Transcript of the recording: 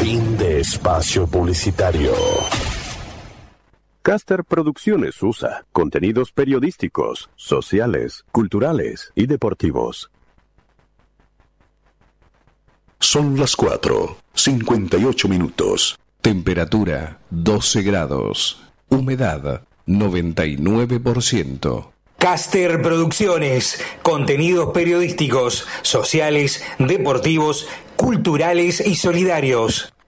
Fin de espacio publicitario. Caster Producciones USA. Contenidos periodísticos, sociales, culturales y deportivos. Son las 4:58 minutos. Temperatura 12 grados. Humedad 99%. Caster Producciones, contenidos periodísticos, sociales, deportivos, culturales y solidarios.